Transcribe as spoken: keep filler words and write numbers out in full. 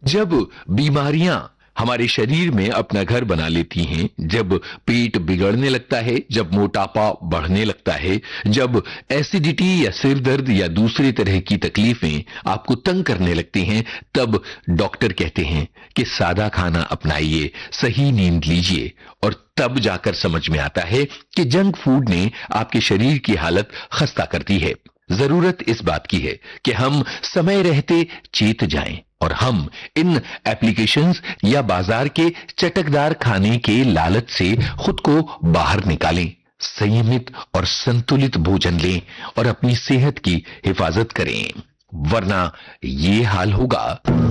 जब बीमारियां हमारे शरीर में अपना घर बना लेती हैं, जब पेट बिगड़ने लगता है, जब मोटापा बढ़ने लगता है, जब एसिडिटी या सिर दर्द या दूसरे तरह की तकलीफें आपको तंग करने लगती हैं, तब डॉक्टर कहते हैं कि सादा खाना अपनाइए, सही नींद लीजिए। और तब जाकर समझ में आता है कि जंक फूड ने आपके शरीर की हालत खस्ता कर दी है। जरूरत इस बात की है कि हम समय रहते चेत जाएं और हम इन एप्लीकेशंस या बाजार के चटकदार खाने के लालच से खुद को बाहर निकालें, संयमित और संतुलित भोजन लें और अपनी सेहत की हिफाजत करें, वरना ये हाल होगा।